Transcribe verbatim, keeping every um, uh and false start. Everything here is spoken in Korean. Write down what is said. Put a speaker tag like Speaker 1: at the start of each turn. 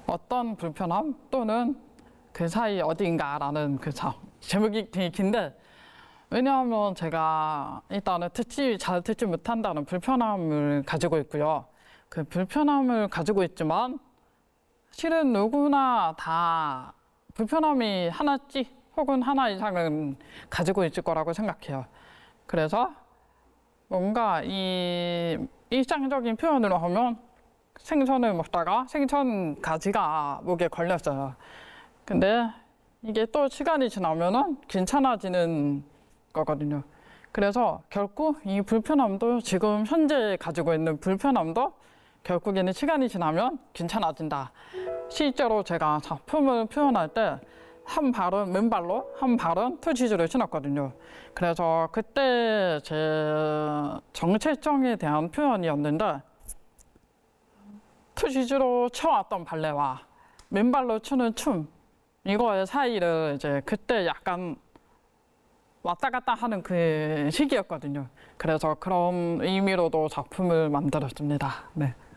Speaker 1: 어떤 불편함 또는 그 사이 어딘가라는 그 참 제목이 되게 긴데, 왜냐하면 제가 일단은 듣지 잘 듣지 못한다는 불편함을 가지고 있고요. 그 불편함을 가지고 있지만 실은 누구나 다 불편함이 하나씩 혹은 하나 이상은 가지고 있을 거라고 생각해요. 그래서 뭔가 이 일상적인 표현으로 하면 생선을 먹다가 생선 가지가 목에 걸렸어요. 근데 이게 또 시간이 지나면은 괜찮아지는 거거든요. 그래서 결국 이 불편함도, 지금 현재 가지고 있는 불편함도 결국에는 시간이 지나면 괜찮아진다. 실제로 제가 작품을 표현할 때 한 발은 맨발로, 한 발은 투시즈를 신었거든요. 그래서 그때 제 정체성에 대한 표현이었는데, 투시즈로 쳐왔던 발레와 맨발로 추는 춤, 이거의 사이를 이제 그때 약간 왔다 갔다 하는 그 시기였거든요. 그래서 그런 의미로도 작품을 만들었습니다. 네.